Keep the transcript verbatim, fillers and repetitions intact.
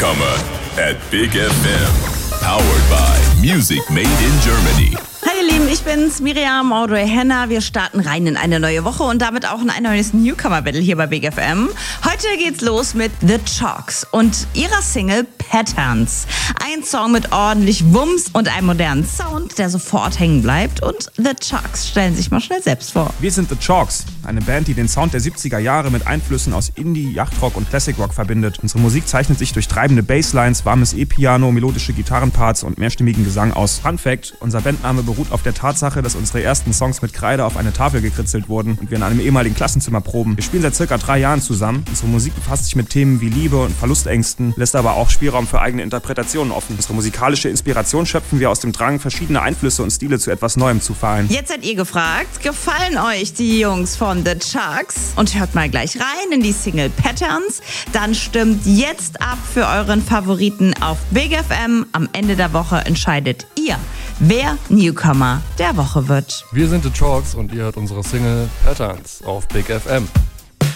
Newcomer at Big F M. Powered by Music Made in Germany. Hi ihr Lieben, ich bin's, Miriam Audrey Henner. Wir starten rein in eine neue Woche und damit auch in ein neues Newcomer-Battle hier bei Big F M. Heute geht's los mit The Chalks und ihrer Single Patterns. Ein Song mit ordentlich Wumms und einem modernen Sound, der sofort hängen bleibt. Und The Chalks stellen sich mal schnell selbst vor. Wir sind The Chalks, eine Band, die den Sound der siebziger Jahre mit Einflüssen aus Indie, Yachtrock und Classic Rock verbindet. Unsere Musik zeichnet sich durch treibende Basslines, warmes E-Piano, melodische Gitarrenparts und mehrstimmigen Gesang aus. Fun Fact: Unser Bandname beruht auf der Tatsache, dass unsere ersten Songs mit Kreide auf eine Tafel gekritzelt wurden und wir in einem ehemaligen Klassenzimmer proben. Wir spielen seit circa drei Jahren zusammen. Unsere Musik befasst sich mit Themen wie Liebe und Verlustängsten, lässt aber auch Spielraum für eigene Interpretationen offen. Unsere musikalische Inspiration schöpfen wir aus dem Drang, verschiedene Einflüsse und Stile zu etwas Neuem zu vereinen. Jetzt seid ihr gefragt, gefallen euch die Jungs von The Chalks? Und hört mal gleich rein in die Single Patterns. Dann stimmt jetzt ab für euren Favoriten auf Big F M. Am Ende der Woche entscheidet ihr, wer Newcomer der Woche wird. Wir sind The Chalks und ihr hört unsere Single Patterns auf Big F M.